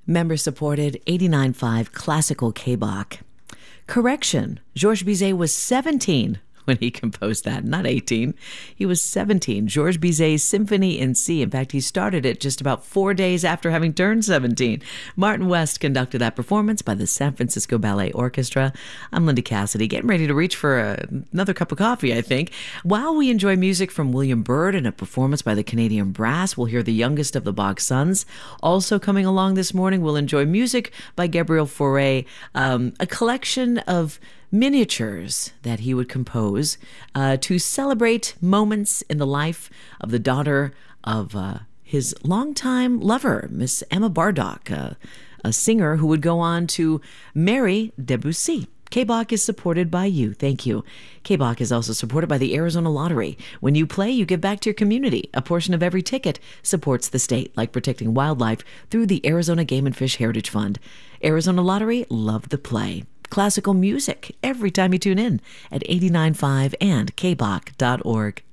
Member-supported 89.5 Classical K-Bach. Correction, Georges Bizet was 17 when he composed that, not 18. He was 17. Georges Bizet's Symphony in C. In fact, he started it just about 4 days after having turned 17. Martin West conducted that performance by the San Francisco Ballet Orchestra. I'm Linda Cassidy, getting ready to reach for another cup of coffee, I think. While we enjoy music from William Byrd and a performance by the Canadian Brass, we'll hear the youngest of the Bach sons. Also coming along this morning, we'll enjoy music by Gabriel Fauré, a collection of miniatures that he would compose to celebrate moments in the life of the daughter of his longtime lover, Miss Emma Bardock, a singer who would go on to marry Debussy. K-Bach is supported by you. Thank you. K-Bach is also supported by the Arizona Lottery. When you play, you give back to your community. A portion of every ticket supports the state, like protecting wildlife through the Arizona Game and Fish Heritage Fund. Arizona Lottery, love the play. Classical music every time you tune in at 89.5 and kbach.org.